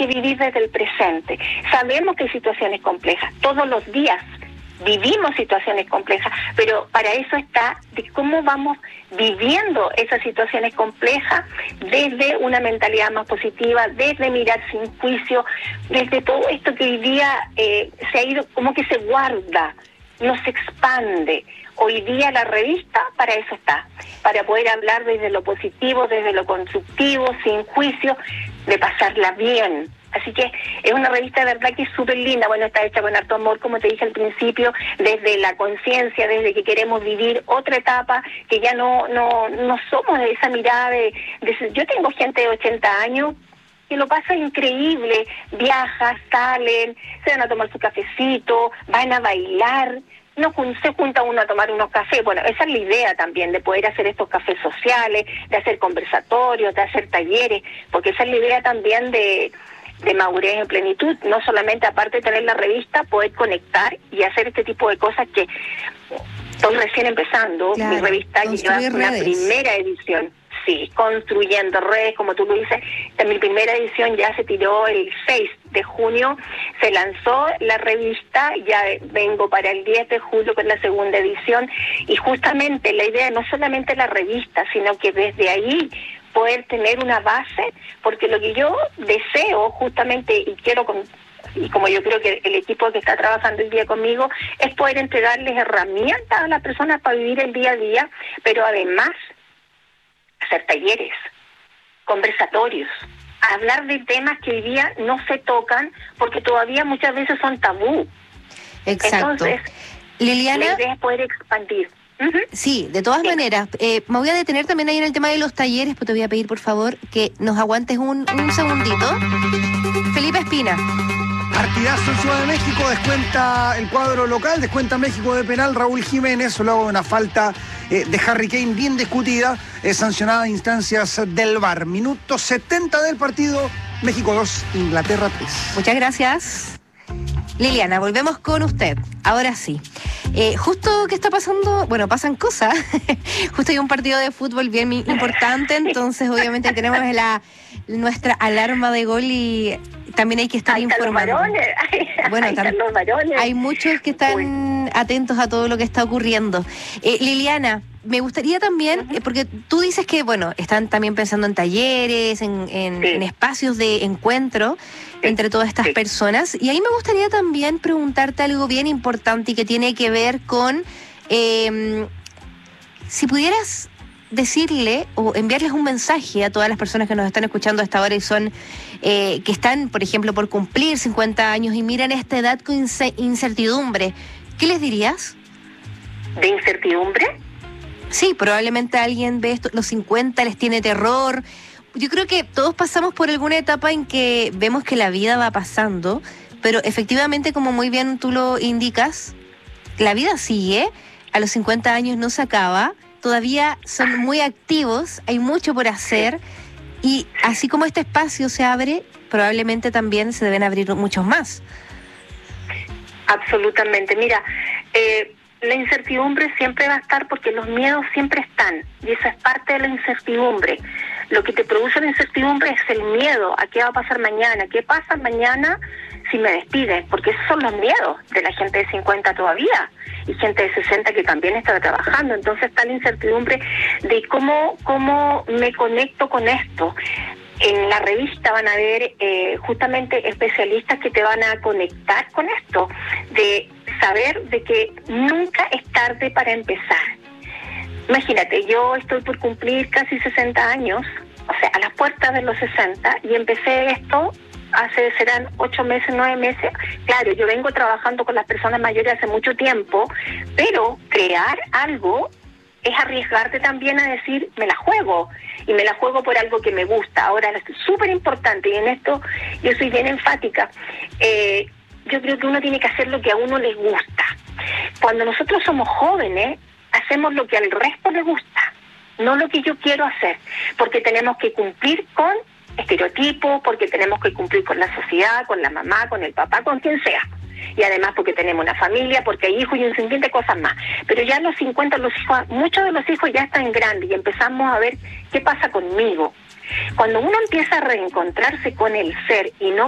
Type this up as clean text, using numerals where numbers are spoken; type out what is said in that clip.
vivir desde el presente. Sabemos que hay situaciones complejas, todos los días vivimos situaciones complejas, pero para eso está de cómo vamos viviendo esas situaciones complejas desde una mentalidad más positiva, desde mirar sin juicio, desde todo esto que hoy día se ha ido, como que se guarda, no se expande. Hoy día la revista para eso está, para poder hablar desde lo positivo, desde lo constructivo, sin juicio, de pasarla bien. Así que es una revista de verdad que es súper linda. Bueno, está hecha con harto amor, como te dije al principio, desde la conciencia, desde que queremos vivir otra etapa, que ya no somos de esa mirada de... Yo tengo gente de 80 años que lo pasa increíble, viajan, salen, se van a tomar su cafecito, van a bailar, no se junta uno a tomar unos cafés. Bueno, esa es la idea también, de poder hacer estos cafés sociales, de hacer conversatorios, de hacer talleres, porque esa es la idea también de Madurez en Plenitud, no solamente aparte de tener la revista, poder conectar y hacer este tipo de cosas que estoy recién empezando. Claro, mi revista lleva una primera edición, sí, construyendo redes, como tú lo dices. En mi primera edición ya se tiró el 6 de junio, se lanzó la revista, ya vengo para el 10 de julio con la segunda edición, y justamente la idea no solamente la revista, sino que desde ahí poder tener una base, porque lo que yo deseo justamente y quiero y como yo creo que el equipo que está trabajando el día conmigo, es poder entregarles herramientas a las personas para vivir el día a día, pero además hacer talleres, conversatorios, hablar de temas que hoy día no se tocan porque todavía muchas veces son tabú. Exacto. Entonces, Liliana, la idea es poder expandir. Sí, de todas maneras, me voy a detener también ahí en el tema de los talleres, pues te voy a pedir por favor que nos aguantes un segundito. Felipe Espina. Partidazo en Ciudad de México, descuenta el cuadro local, descuenta México de penal Raúl Jiménez, luego de una falta de Harry Kane bien discutida, sancionada a instancias del VAR. Minuto 70 del partido, México 2, Inglaterra 3. Muchas gracias. Liliana, volvemos con usted. Ahora sí. Justo que está pasando, bueno, pasan cosas. Justo hay un partido de fútbol bien importante, entonces obviamente tenemos nuestra alarma de gol y también hay que estar informando. Bueno, hay muchos que están atentos a todo lo que está ocurriendo. Liliana, me gustaría también, porque tú dices que, bueno, están también pensando en talleres, en espacios de encuentro entre todas estas personas. Y ahí me gustaría también preguntarte algo bien importante y que tiene que ver con si pudieras decirle o enviarles un mensaje a todas las personas que nos están escuchando hasta ahora y son que están, por ejemplo, por cumplir 50 años y miran esta edad con incertidumbre. ¿Qué les dirías? ¿De incertidumbre? Sí, probablemente alguien ve esto, los 50, les tiene terror. Yo creo que todos pasamos por alguna etapa en que vemos que la vida va pasando, pero efectivamente, como muy bien tú lo indicas, la vida sigue, a los 50 años no se acaba, todavía son muy activos, hay mucho por hacer, y así como este espacio se abre, probablemente también se deben abrir muchos más. Absolutamente. Mira, la incertidumbre siempre va a estar porque los miedos siempre están, y esa es parte de la incertidumbre. Lo que te produce la incertidumbre es el miedo a qué va a pasar mañana, qué pasa mañana si me despiden, porque esos son los miedos de la gente de 50 todavía, y gente de 60 que también está trabajando. Entonces está la incertidumbre de cómo me conecto con esto. En la revista van a ver justamente especialistas que te van a conectar con esto, de saber de que nunca es tarde para empezar. Imagínate, yo estoy por cumplir casi 60 años, o sea, a las puertas de los 60, y empecé esto serán 8 meses, 9 meses. Claro, yo vengo trabajando con las personas mayores hace mucho tiempo, pero crear algo es arriesgarte también a decir, me la juego, y me la juego por algo que me gusta. Ahora, es súper importante, y en esto yo soy bien enfática, yo creo que uno tiene que hacer lo que a uno le gusta. Cuando nosotros somos jóvenes, hacemos lo que al resto le gusta, no lo que yo quiero hacer, porque tenemos que cumplir con estereotipos, porque tenemos que cumplir con la sociedad, con la mamá, con el papá, con quien sea. Y además porque tenemos una familia, porque hay hijos y un sinfín de cosas más. Pero ya a los 50, muchos de los hijos ya están grandes y empezamos a ver qué pasa conmigo. Cuando uno empieza a reencontrarse con el ser y no